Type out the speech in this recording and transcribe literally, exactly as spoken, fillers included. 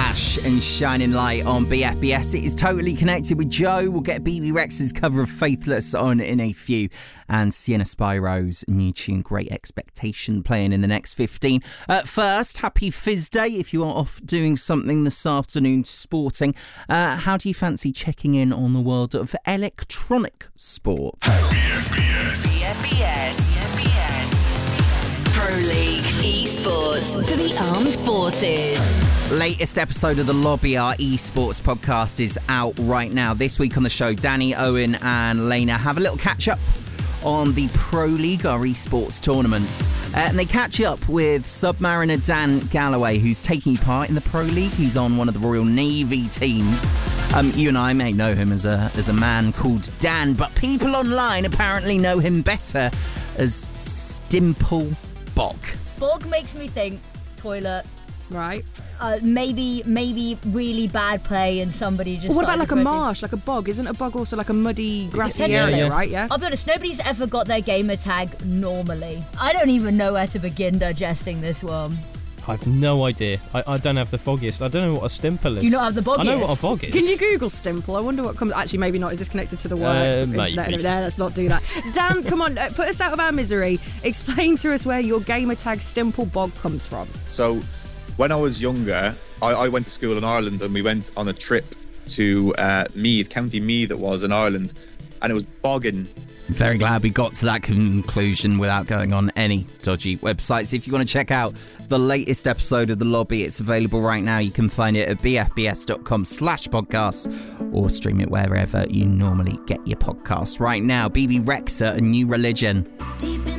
Ash and Shining Light on B F B S. It is Totally Connected with Joe. We'll get B B Rex's cover of Faithless on in a few. And Sienna Spiro's new tune, Great Expectation, playing in the next fifteen. Uh, first, happy Fizz Day if you are off doing something this afternoon sporting. Uh, how do you fancy checking in on the world of electronic sports? B F B S. B F B S. B F B S. Pro League Esports for the Armed Forces. Latest episode of The Lobby, our esports podcast, is out right now. This week on the show, Danny, Owen and Lena have a little catch-up on the Pro League, our esports tournaments. Uh, and they catch up with Submariner Dan Galloway, who's taking part in the Pro League. He's on one of the Royal Navy teams. Um, you and I may know him as a as a man called Dan, but people online apparently know him better as Stimple Bog. Bog makes me think toilet. Right. Uh, maybe, maybe really bad play and somebody just. Well, what about like a started marsh, like a bog? Isn't a bog also like a muddy, grassy Potentially. area, Yeah. right? Yeah. I'll be honest, nobody's ever got their gamer tag normally. I don't even know where to begin digesting this one. I've no idea. I, I don't have the foggiest. I don't know what a stimple is. Do you not have the boggiest? I know what a bog is. Can you Google Stimple? I wonder what comes. Actually, maybe not. Is this connected to the work? Uh, internet? maybe. No, let's not do that. Dan, come on, uh, put us out of our misery. Explain to us where your gamer tag Stimple Bog comes from. So, when I was younger, I, I went to school in Ireland and we went on a trip to uh, Meath, County Meath it was in Ireland, and it was bogging. Very glad we got to that conclusion without going on any dodgy websites. If you want to check out the latest episode of The Lobby, it's available right now. You can find it at b f b s dot com slash podcasts or stream it wherever you normally get your podcasts. Right now, B B Rexa, A New Religion. Deep in